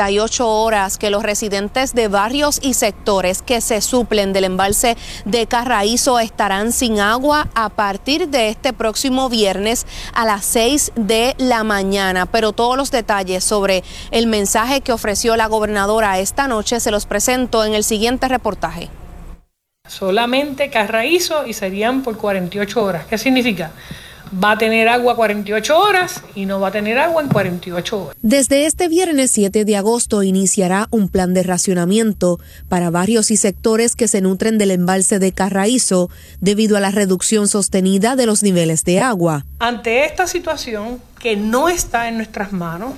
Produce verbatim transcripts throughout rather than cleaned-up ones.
cuarenta y ocho horas que los residentes de barrios y sectores que se suplen del embalse de Carraízo estarán sin agua a partir de este próximo viernes a las seis de la mañana. Pero todos los detalles sobre el mensaje que ofreció la gobernadora esta noche se los presento en el siguiente reportaje. Solamente Carraízo y serían por cuarenta y ocho horas. ¿Qué significa? Va a tener agua cuarenta y ocho horas y no va a tener agua en cuarenta y ocho horas. Desde este viernes siete de agosto iniciará un plan de racionamiento para barrios y sectores que se nutren del embalse de Carraízo debido a la reducción sostenida de los niveles de agua. Ante esta situación que no está en nuestras manos,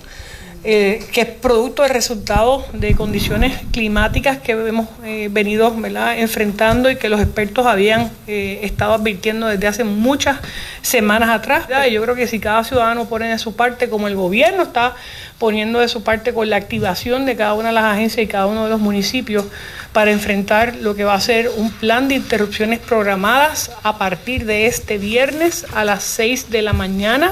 Eh, que es producto del resultado de condiciones climáticas que hemos eh, venido ¿verdad? enfrentando y que los expertos habían eh, estado advirtiendo desde hace muchas semanas atrás. ¿verdad? Yo creo que si cada ciudadano pone de su parte, como el gobierno está poniendo de su parte con la activación de cada una de las agencias y cada uno de los municipios para enfrentar lo que va a ser un plan de interrupciones programadas a partir de este viernes a las seis de la mañana,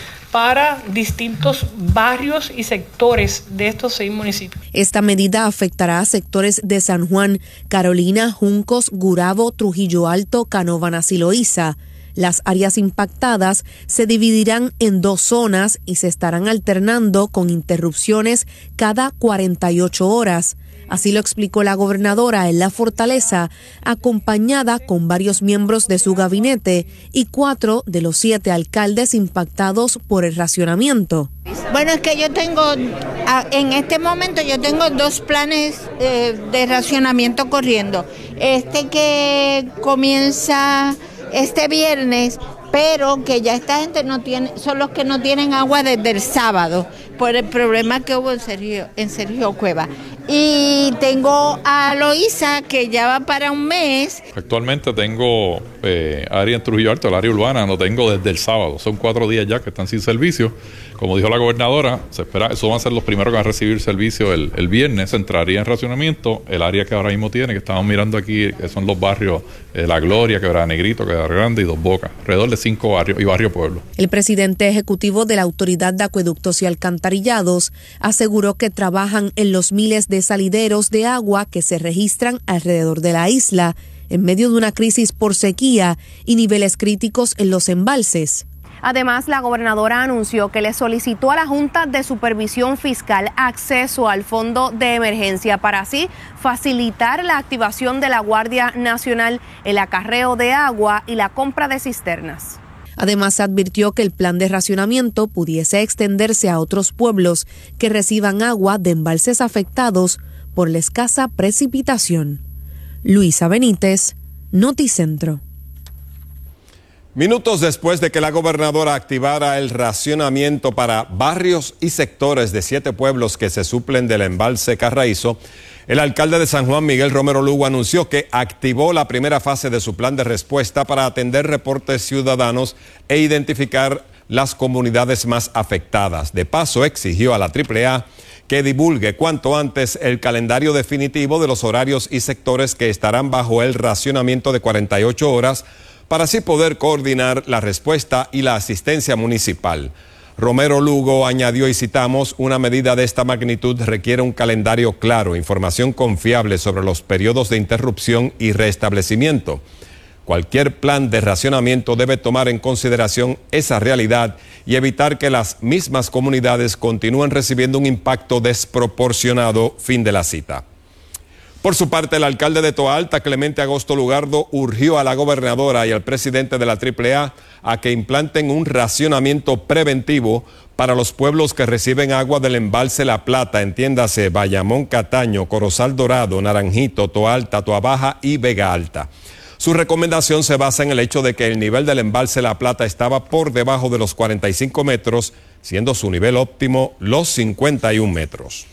para distintos barrios y sectores de estos seis municipios. Esta medida afectará a sectores de San Juan, Carolina, Juncos, Gurabo, Trujillo Alto, Canóvanas y Loíza. Las áreas impactadas se dividirán en dos zonas y se estarán alternando con interrupciones cada cuarenta y ocho horas. Así lo explicó la gobernadora en La Fortaleza, acompañada con varios miembros de su gabinete y cuatro de los siete alcaldes impactados por el racionamiento. Bueno, es que yo tengo, en este momento yo tengo dos planes eh, de racionamiento corriendo. Este que comienza este viernes, pero que ya esta gente no tiene, son los que no tienen agua desde el sábado por el problema que hubo en Sergio, en Sergio Cueva. Y tengo a Loíza, que ya va para un mes. Actualmente tengo eh, área en Trujillo Alto, el área urbana, no tengo desde el sábado. Son cuatro días ya que están sin servicio. Como dijo la gobernadora, se espera, esos van a ser los primeros que van a recibir servicio el, el viernes. Entraría en racionamiento el área que ahora mismo tiene, que estamos mirando aquí, que son los barrios eh, La Gloria, Quebrada Negrito, Quebrada Grande y Dos Bocas. Alrededor de cinco barrios y Barrio Pueblo. El presidente ejecutivo de la Autoridad de Acueductos y Alcantarillados aseguró que trabajan en los miles de salideros de agua que se registran alrededor de la isla, en medio de una crisis por sequía y niveles críticos en los embalses. Además, la gobernadora anunció que le solicitó a la Junta de Supervisión Fiscal acceso al fondo de emergencia para así facilitar la activación de la Guardia Nacional, el acarreo de agua y la compra de cisternas. Además, advirtió que el plan de racionamiento pudiese extenderse a otros pueblos que reciban agua de embalses afectados por la escasa precipitación. Luisa Benítez, Noticentro. Minutos después de que la gobernadora activara el racionamiento para barrios y sectores de siete pueblos que se suplen del embalse Carraízo, el alcalde de San Juan, Miguel Romero Lugo, anunció que activó la primera fase de su plan de respuesta para atender reportes ciudadanos e identificar las comunidades más afectadas. De paso, exigió a la triple A que divulgue cuanto antes el calendario definitivo de los horarios y sectores que estarán bajo el racionamiento de cuarenta y ocho horas para así poder coordinar la respuesta y la asistencia municipal. Romero Lugo añadió, y citamos, una medida de esta magnitud requiere un calendario claro, información confiable sobre los periodos de interrupción y restablecimiento. Cualquier plan de racionamiento debe tomar en consideración esa realidad y evitar que las mismas comunidades continúen recibiendo un impacto desproporcionado. Fin de la cita. Por su parte, el alcalde de Toa Alta, Clemente Agosto Lugardo, urgió a la gobernadora y al presidente de la triple A a que implanten un racionamiento preventivo para los pueblos que reciben agua del embalse La Plata, entiéndase Bayamón, Cataño, Corozal Dorado, Naranjito, Toa Alta, Toa Baja y Vega Alta. Su recomendación se basa en el hecho de que el nivel del embalse La Plata estaba por debajo de los cuarenta y cinco metros, siendo su nivel óptimo los cincuenta y un metros.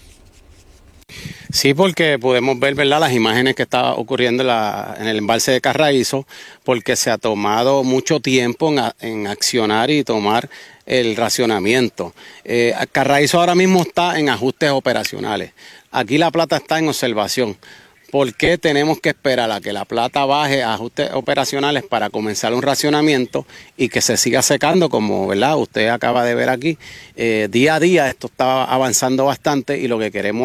Sí, porque podemos ver, ¿verdad?, las imágenes que está ocurriendo en, la, en el embalse de Carraízo, porque se ha tomado mucho tiempo en, en accionar y tomar el racionamiento. Eh, Carraízo ahora mismo está en ajustes operacionales. Aquí La Plata está en observación. ¿Por qué tenemos que esperar a que La Plata baje a ajustes operacionales para comenzar un racionamiento y que se siga secando, como, ¿verdad?, usted acaba de ver aquí? Eh, día a día esto está avanzando bastante y lo que queremos